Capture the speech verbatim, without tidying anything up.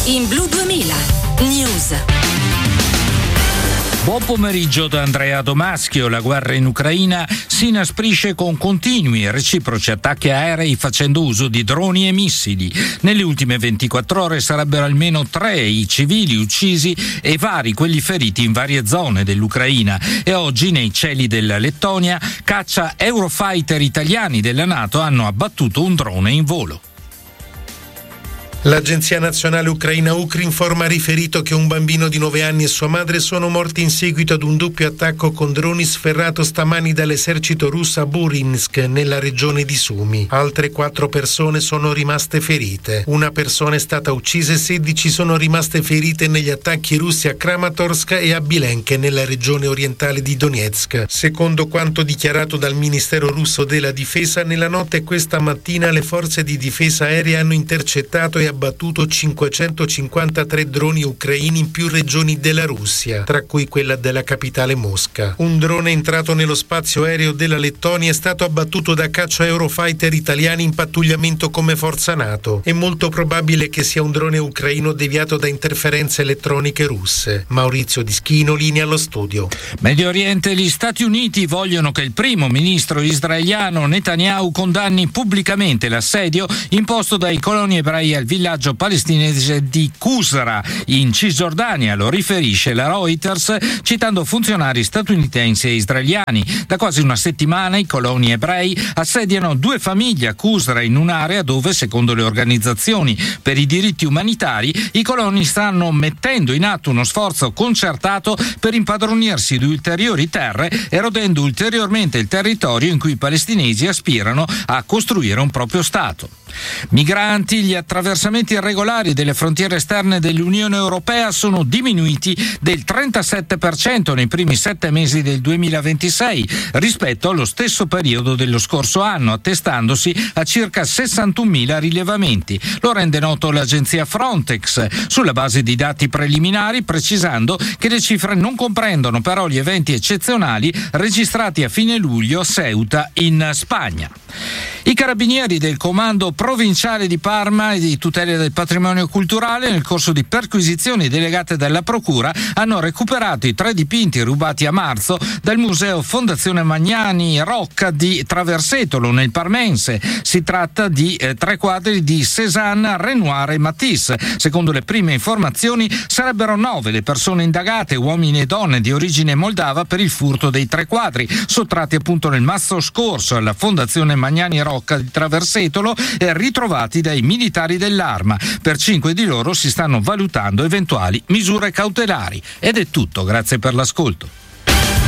In Blu duemila News. Buon pomeriggio da Andrea Domaschio. La guerra in Ucraina si inasprisce con continui e reciproci attacchi aerei facendo uso di droni e missili. Nelle ultime ventiquattro ore sarebbero almeno tre i civili uccisi e vari quelli feriti in varie zone dell'Ucraina. E oggi nei cieli della Lettonia caccia Eurofighter italiani della NATO hanno abbattuto un drone in volo. L'Agenzia Nazionale Ucraina Ukrinform ha riferito che un bambino di nove anni e sua madre sono morti in seguito ad un doppio attacco con droni sferrato stamani dall'esercito russo a Burinsk, nella regione di Sumy. Altre quattro persone sono rimaste ferite. Una persona è stata uccisa e sedici sono rimaste ferite negli attacchi russi a Kramatorsk e a Bilenke, nella regione orientale di Donetsk. Secondo quanto dichiarato dal Ministero russo della Difesa, nella notte e questa mattina le forze di difesa aerea hanno intercettato e abbattuto cinquecentocinquantatré droni ucraini in più regioni della Russia, tra cui quella della capitale Mosca. Un drone entrato nello spazio aereo della Lettonia è stato abbattuto da caccia Eurofighter italiani in pattugliamento come forza NATO. È molto probabile che sia un drone ucraino deviato da interferenze elettroniche russe. Maurizio Dischino, linea allo studio. Medio Oriente, gli Stati Uniti vogliono che il primo ministro israeliano Netanyahu condanni pubblicamente l'assedio imposto dai coloni ebrei al villaggio palestinese di Qusra in Cisgiordania, lo riferisce la Reuters citando funzionari statunitensi e israeliani. Da quasi una settimana i coloni ebrei assediano due famiglie a Qusra, in un'area dove, secondo le organizzazioni per i diritti umanitari, i coloni stanno mettendo in atto uno sforzo concertato per impadronirsi di ulteriori terre, erodendo ulteriormente il territorio in cui i palestinesi aspirano a costruire un proprio Stato. Migranti, gli attraversamenti irregolari delle frontiere esterne dell'Unione Europea sono diminuiti del trentasette per cento nei primi sette mesi del duemilaventisei rispetto allo stesso periodo dello scorso anno, attestandosi a circa sessantunomila rilevamenti. Lo rende noto l'agenzia Frontex sulla base di dati preliminari, precisando che le cifre non comprendono però gli eventi eccezionali registrati a fine luglio a Ceuta in Spagna. I carabinieri del comando provinciale di Parma e di tutela del patrimonio culturale, nel corso di perquisizioni delegate dalla procura, hanno recuperato i tre dipinti rubati a marzo dal museo Fondazione Magnani Rocca di Traversetolo, nel Parmense. Si tratta di eh, tre quadri di Cézanne, Renoir e Matisse. Secondo le prime informazioni sarebbero nove le persone indagate, uomini e donne di origine moldava, per il furto dei tre quadri, sottratti appunto nel marzo scorso alla Fondazione Magnani Rocca di Traversetolo e ritrovati dai militari dell'Arma. Per cinque di loro si stanno valutando eventuali misure cautelari. Ed è tutto, grazie per l'ascolto.